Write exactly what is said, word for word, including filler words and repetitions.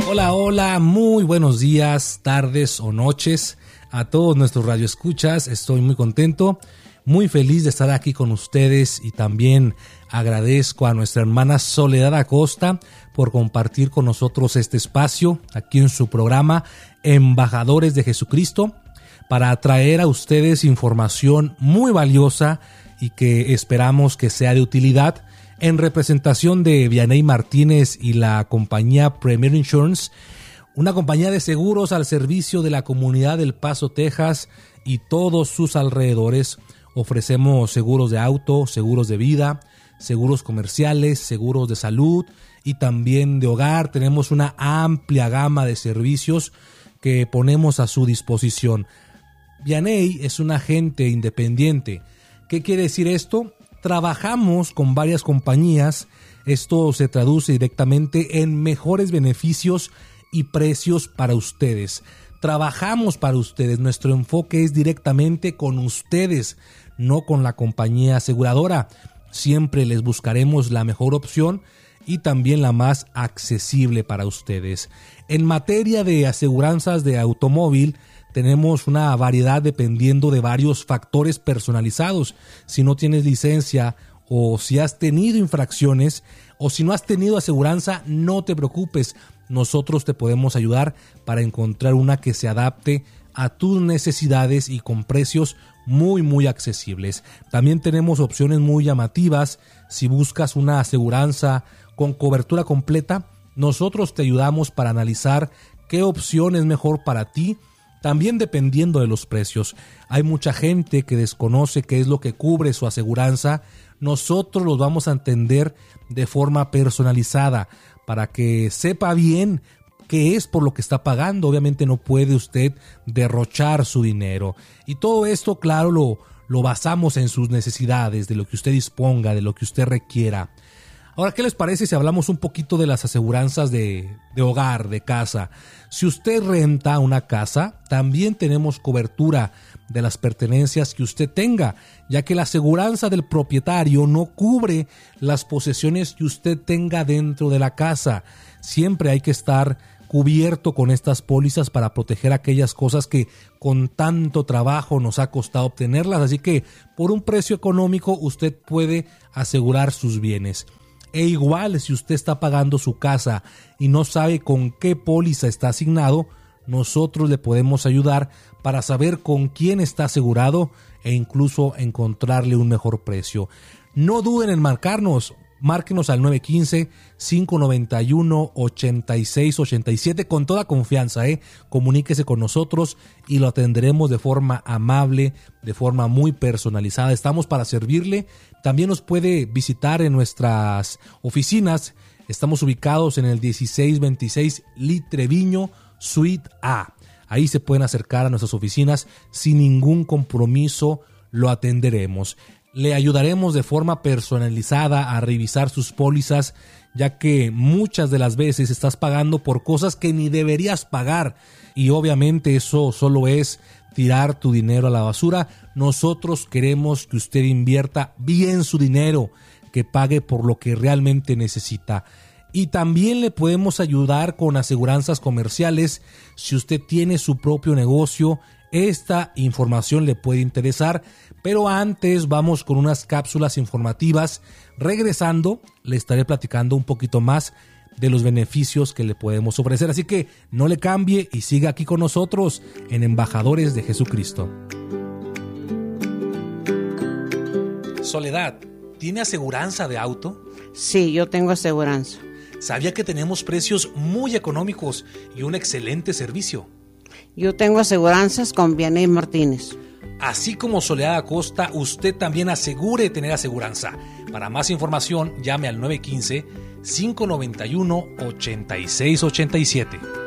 Hola, hola, muy buenos días, tardes o noches a todos nuestros radioescuchas. Estoy muy contento, muy feliz de estar aquí con ustedes y también agradezco a nuestra hermana Soledad Acosta por compartir con nosotros este espacio aquí en su programa Embajadores de Jesucristo para traer a ustedes información muy valiosa y que esperamos que sea de utilidad. En representación de Vianey Martínez y la compañía Premier Insurance, una compañía de seguros al servicio de la comunidad del Paso, Texas y todos sus alrededores, ofrecemos seguros de auto, seguros de vida, seguros comerciales, seguros de salud y también de hogar. Tenemos una amplia gama de servicios que ponemos a su disposición. Vianey es un agente independiente. ¿Qué quiere decir esto? Trabajamos con varias compañías. Esto se traduce directamente en mejores beneficios y precios para ustedes. Trabajamos para ustedes. Nuestro enfoque es directamente con ustedes, no con la compañía aseguradora. Siempre les buscaremos la mejor opción y también la más accesible para ustedes. En materia de aseguranzas de automóvil, tenemos una variedad dependiendo de varios factores personalizados. Si no tienes licencia o si has tenido infracciones o si no has tenido aseguranza, no te preocupes. Nosotros te podemos ayudar para encontrar una que se adapte a tus necesidades y con precios muy muy accesibles. También tenemos opciones muy llamativas. Si buscas una aseguranza con cobertura completa, nosotros te ayudamos para analizar qué opción es mejor para ti. También dependiendo de los precios. Hay mucha gente que desconoce qué es lo que cubre su aseguranza. Nosotros los vamos a entender de forma personalizada para que sepa bien qué es por lo que está pagando. Obviamente no puede usted derrochar su dinero. Y todo esto, claro, lo, lo basamos en sus necesidades, de lo que usted disponga, de lo que usted requiera. Ahora, ¿qué les parece si hablamos un poquito de las aseguranzas de, de hogar, de casa? Si usted renta una casa, también tenemos cobertura de las pertenencias que usted tenga, ya que la aseguranza del propietario no cubre las posesiones que usted tenga dentro de la casa. Siempre hay que estar cubierto con estas pólizas para proteger aquellas cosas que con tanto trabajo nos ha costado obtenerlas. Así que por un precio económico usted puede asegurar sus bienes. E igual, si usted está pagando su casa y no sabe con qué póliza está asignado, nosotros le podemos ayudar para saber con quién está asegurado e incluso encontrarle un mejor precio. No duden en marcarnos. Márquenos al nueve uno cinco, cinco nueve uno, ocho seis ocho siete con toda confianza, ¿eh? Comuníquese con nosotros y lo atenderemos de forma amable, de forma muy personalizada. Estamos para servirle. También nos puede visitar en nuestras oficinas. Estamos ubicados en el dieciséis veintiséis Lee Treviño, Suite A. Ahí se pueden acercar a nuestras oficinas sin ningún compromiso. Lo atenderemos. Le ayudaremos de forma personalizada a revisar sus pólizas, ya que muchas de las veces estás pagando por cosas que ni deberías pagar y obviamente eso solo es tirar tu dinero a la basura. Nosotros queremos que usted invierta bien su dinero, que pague por lo que realmente necesita. Y también le podemos ayudar con aseguranzas comerciales. Si usted tiene su propio negocio, esta información le puede interesar. Pero antes vamos con unas cápsulas informativas. Regresando, le estaré platicando un poquito más de los beneficios que le podemos ofrecer. Así que no le cambie y siga aquí con nosotros en Embajadores de Jesucristo. Soledad, ¿tiene aseguranza de auto? Sí, yo tengo aseguranza. ¿Sabía que tenemos precios muy económicos y un excelente servicio? Yo tengo aseguranzas con Vianey Martínez. Así como Soledad Acosta, usted también asegure tener aseguranza. Para más información, llame al nueve uno cinco, cinco nueve uno, ocho seis ocho siete.